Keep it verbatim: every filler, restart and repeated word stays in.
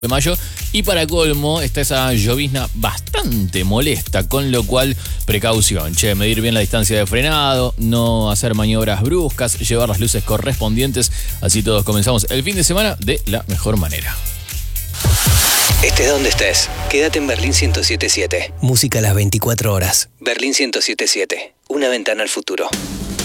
de mayo, y para colmo está esa llovizna bastante molesta, con lo cual precaución, che, medir bien la distancia de frenado, no hacer maniobras bruscas, llevar las luces correspondientes, así todos comenzamos el fin de semana de la mejor manera. Estés donde estés, quédate en Berlín ciento siete punto siete. Música a las veinticuatro horas. Berlín ciento siete punto siete, una ventana al futuro.